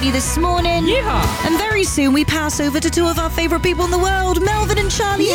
Danny this morning. Yeah. And very soon we pass over to two of our favourite people in the world, Melvin and Charlie.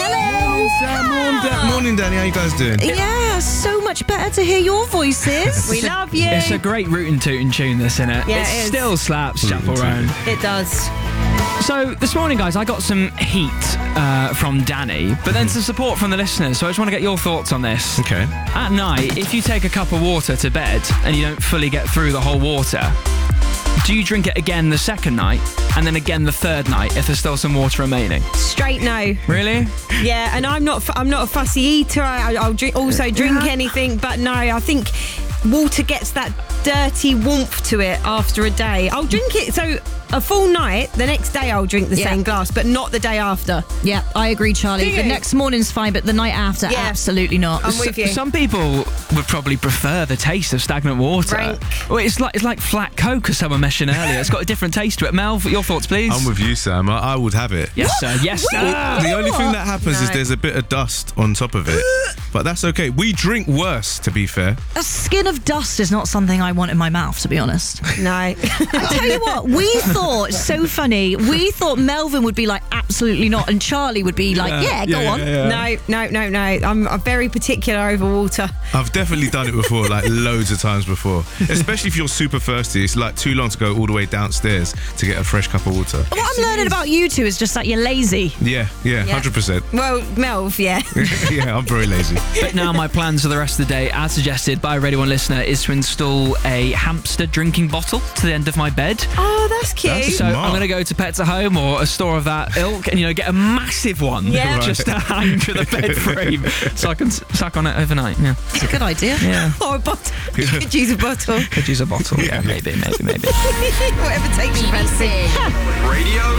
Hello. Morning, Danny. How you guys doing? Yeah, so much better to hear your voices. We love you. It's a great rootin' tootin' tune, this, innit? Yeah, it it is. still slaps, Chapel Roan. It does. So, this morning, guys, I got some heat from Danny, but then some support from the listeners, so I just want to get your thoughts on this. Okay. At night, if you take a cup of water to bed and you don't fully get through the whole water, do you drink it again the second night and then again the third night if there's still some water remaining? Straight no. Really? Yeah, and I'm not a fussy eater. I'll drink anything, but no, I think water gets that dirty warmth to it after a day. I'll drink it, so a full night, the next day I'll drink the same glass, but not the day after. Yeah, I agree, Charlie. Do you? The next morning's fine, but the night after, absolutely not. I'm with you. Some people would probably prefer the taste of stagnant water. Rank. Well, it's like flat Coke, as someone mentioned earlier. It's got a different taste to it. Mel, your thoughts, please? I'm with you, Sam. I would have it. Yes, sir. Yes, sir. The only thing that happens is No. there's a bit of dust on top of it. But that's okay. We drink worse, to be fair. A skin of dust is not something I want in my mouth, to be honest. No. I tell you what, we thought, so funny, we thought Melvin would be like, absolutely not, and Charlie would be like, go on. No. I'm very particular over water. I've definitely done it before, like loads of times before. Especially if you're super thirsty. It's like too long to go all the way downstairs to get a fresh cup of water. What I'm learning about you two is just that you're lazy. Yeah, 100%. Well, Melv, yeah. Yeah, I'm very lazy. But now my plans for the rest of the day, as suggested by a Radio 1 listener, is to install a hamster drinking bottle to the end of my bed. Oh, that's cute. That's So smart. I'm going to go to Pets at Home or a store of that ilk and, get a massive one just to hang to the bed frame so I can suck on it overnight. Yeah. It's a good idea. Yeah. Or a bottle. You could use a bottle. Could use a bottle. Yeah, maybe. Whatever takes your fancy. Radio